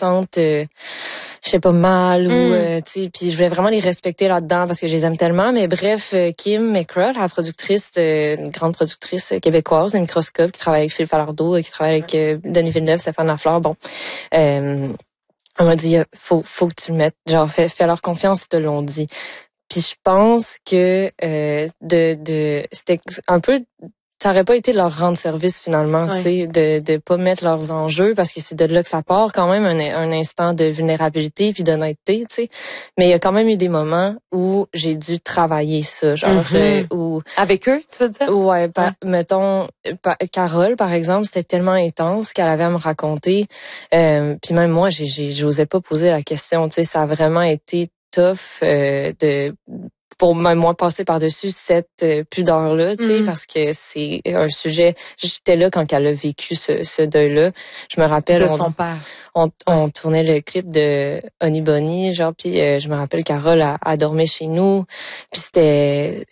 sentent je sais pas mal ou tu sais, puis je voulais vraiment les respecter là-dedans parce que je les aime tellement. Mais bref, Kim McCraw, la productrice, une grande productrice québécoise, un Microscope, qui travaille avec Phil Falardeau, qui travaille avec Denis Villeneuve, Stéphane Lafleur, bon. On m'a dit faut que tu le mettes, genre fais leur confiance, ils te l'ont dit. Puis je pense que c'était un peu, ça aurait pas été leur rendre service finalement, tu sais, de pas mettre leurs enjeux, parce que c'est de là que ça part quand même, un instant de vulnérabilité puis d'honnêteté, tu sais. Mais il y a quand même eu des moments où j'ai dû travailler ça, genre où avec eux, tu veux dire? Ouais, mettons Carole par exemple, c'était tellement intense qu'elle avait à me raconter, puis même moi j'osais pas poser la question, tu sais, ça a vraiment été tough pour même moi passer par-dessus cette pudeur-là, tu sais, parce que c'est un sujet. J'étais là quand elle a vécu ce deuil-là. Je me rappelle de son père. On tournait le clip de Honey Bunny, genre, puis je me rappelle Carole a dormi chez nous, puis c'était,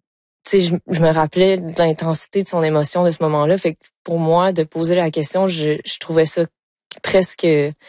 tu sais, je me rappelais de l'intensité de son émotion de ce moment-là. Fait que pour moi, de poser la question, je trouvais ça presque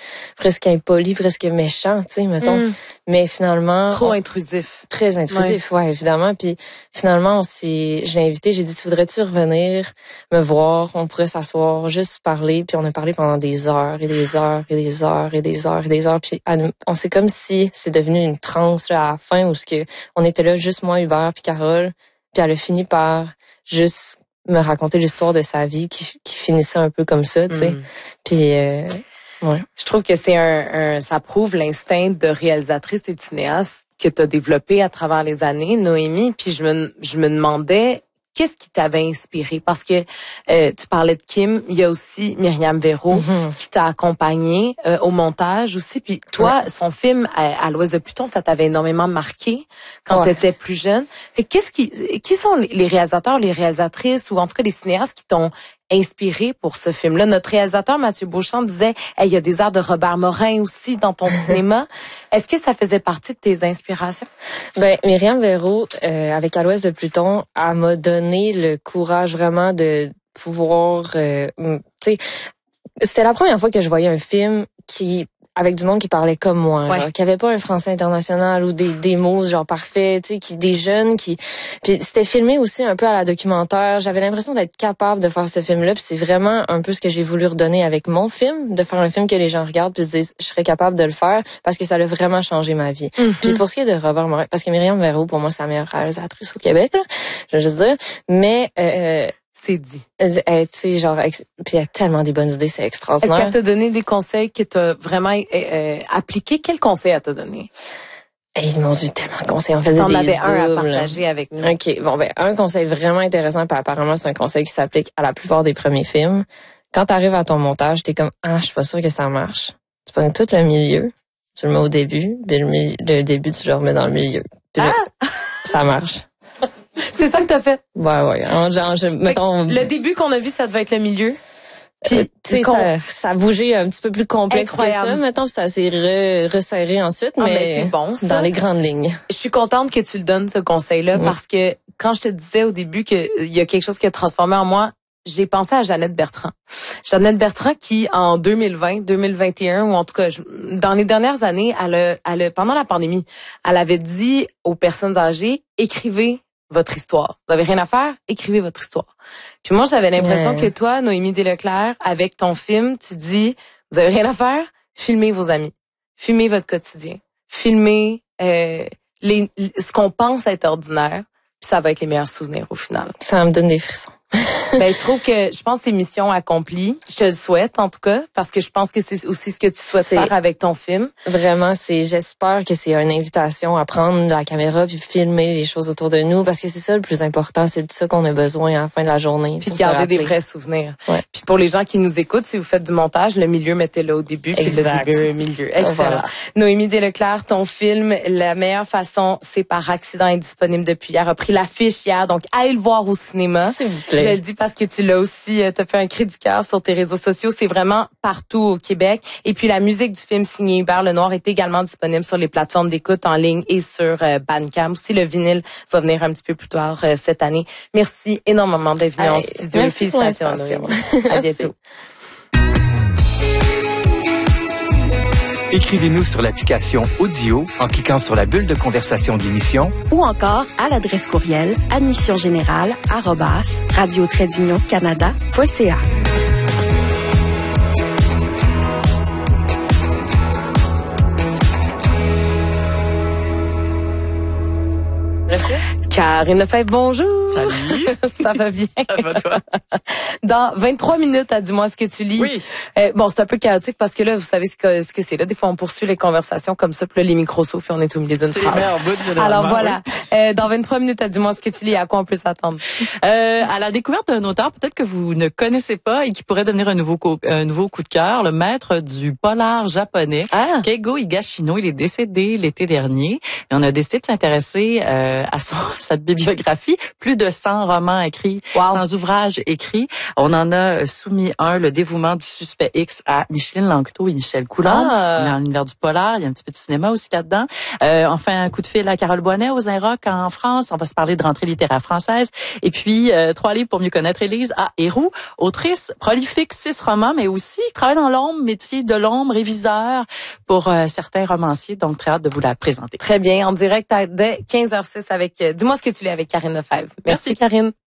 impoli, presque méchant, tu sais, mettons. Mais finalement... Trop intrusif. Très intrusif, ouais, évidemment. Puis finalement, je l'ai invité, j'ai dit, tu voudrais-tu revenir me voir? On pourrait s'asseoir, juste parler. Puis on a parlé pendant des heures et des heures et des heures et des heures et des heures. Puis c'est comme si c'est devenu une transe là, à la fin où on était là, juste moi, Hubert, puis Carole. Puis elle a fini par juste me raconter l'histoire de sa vie qui finissait un peu comme ça, tu sais. Puis ouais. Je trouve que c'est ça prouve l'instinct de réalisatrice et de cinéaste que tu as développé à travers les années, Noémie. Puis je me demandais qu'est-ce qui t'avait inspiré, parce que tu parlais de Kim, il y a aussi Myriam Véro qui t'a accompagnée au montage aussi. Puis toi, son film à l'Ouest de Pluton, ça t'avait énormément marqué quand tu étais plus jeune. Fait qui sont les réalisateurs, les réalisatrices, ou en tout cas les cinéastes qui t'ont inspiré pour ce film-là? Notre réalisateur Mathieu Beauchamp disait il y a des airs de Robert Morin aussi dans ton cinéma. Est-ce que ça faisait partie de tes inspirations? Ben, Myriam Véro, avec À l'Ouest de Pluton, elle m'a donné le courage vraiment de pouvoir, tu sais, c'était la première fois que je voyais un film avec du monde qui parlait comme moi, genre, qui avait pas un français international ou des mots genre parfaits, tu sais, des jeunes puis c'était filmé aussi un peu à la documentaire. J'avais l'impression d'être capable de faire ce film-là, puis c'est vraiment un peu ce que j'ai voulu redonner avec mon film, de faire un film que les gens regardent puis se disent je serais capable de le faire parce que ça a vraiment changé ma vie. Puis pour ce qui est de Robert Morin, parce que Myriam Véro pour moi c'est la meilleure réalisatrice au Québec, là, je veux juste dire, mais c'est dit. Tu sais, genre, puis il y a tellement des bonnes idées, c'est extraordinaire. Est-ce qu'elle t'a donné des conseils que t'as vraiment appliqués? Quels conseils elle t'a donné? Ils m'ont dit tellement de conseils. On faisait des avait un à partager avec nous. OK. Bon, ben, un conseil vraiment intéressant, puis apparemment, c'est un conseil qui s'applique à la plupart des premiers films. Quand t'arrives à ton montage, t'es comme, je suis pas sûre que ça marche. Tu prends tout le milieu, tu le mets au début, puis le début, tu le remets dans le milieu. Puis là, ça marche. C'est ça que t'as fait? Ouais. Mettons, le début qu'on a vu, ça devait être le milieu. Puis, tu sais, ça a bougé un petit peu plus complexe que ça, mettons, ça s'est resserré ensuite, mais c'est bon, ça. Dans les grandes lignes. Je suis contente que tu le donnes, ce conseil-là, parce que quand je te disais au début qu'il y a quelque chose qui a transformé en moi, j'ai pensé à Jeannette Bertrand. Jeannette Bertrand qui, en 2020, 2021, ou en tout cas, dans les dernières années, pendant la pandémie, elle avait dit aux personnes âgées, écrivez votre histoire. Vous avez rien à faire? Écrivez votre histoire. Puis moi, j'avais l'impression que toi, Noémie Desleclerc, avec ton film, tu dis, vous avez rien à faire? Filmez vos amis. Filmez votre quotidien. Filmez ce qu'on pense être ordinaire. Puis ça va être les meilleurs souvenirs au final. Ça me donne des frissons. Je pense que c'est mission accomplie. Je te le souhaite, en tout cas, parce que je pense que c'est aussi ce que tu souhaites faire avec ton film. Vraiment, j'espère que c'est une invitation à prendre la caméra puis filmer les choses autour de nous, parce que c'est ça le plus important, c'est de ça qu'on a besoin à la fin de la journée. Puis de garder des vrais souvenirs. Ouais. Puis pour les gens qui nous écoutent, si vous faites du montage, le milieu, mettez-le au début, puis le début au milieu. Excellent. Voilà. Noémie Desleclerc, ton film, La meilleure façon, c'est par accident, est disponible depuis hier, a pris l'affiche hier, donc allez le voir au cinéma. S'il vous plaît. Je le dis parce que tu l'as aussi, t'as fait un cri du cœur sur tes réseaux sociaux. C'est vraiment partout au Québec. Et puis la musique du film signé Hubert Lenoir est également disponible sur les plateformes d'écoute en ligne et sur Bandcamp. Aussi, le vinyle va venir un petit peu plus tard cette année. Merci énormément d'être venu en studio. Félicitations. À bientôt. Écrivez-nous sur l'application Audio en cliquant sur la bulle de conversation de l'émission ou encore à l'adresse courriel admissiongénérale@radio-canada.ca. Karine Lefebvre, bonjour. Salut. Ça va bien? Ça va, toi? Dans 23 minutes, dis-moi ce que tu lis. Oui. Bon, c'est un peu chaotique parce que là, vous savez ce que c'est. Là, des fois, on poursuit les conversations comme ça, puis là, les micros s'ouvrent et on est au milieu d'une phrase. C'est le meilleur bout, généralement. Alors voilà. Oui. Dans 23 minutes, dis-moi ce que tu lis. À quoi on peut s'attendre? À la découverte d'un auteur peut-être que vous ne connaissez pas et qui pourrait devenir un nouveau coup de cœur, le maître du polar japonais, Keigo Higashino. Il est décédé l'été dernier et on a décidé de s'intéresser à sa bibliographie. Plus de 100 romans écrits, 100 ouvrages écrits. On en a soumis un, Le dévouement du suspect X, à Micheline Langto et Michel Coulombe. Dans l'univers du polar, il y a un petit peu de cinéma aussi là-dedans. Enfin, un coup de fil à Carole Boinet aux Inrock en France. On va se parler de rentrée littéraire française. Et puis, 3 livres pour mieux connaître Élise Héroux, autrice prolifique, 6 romans, mais aussi travaille dans l'ombre, métier de l'ombre, réviseur pour certains romanciers. Donc, très hâte de vous la présenter. Très bien. En direct dès 15h06 avec... dis-moi ce que tu lis avec Karine Lefebvre. Merci Karine.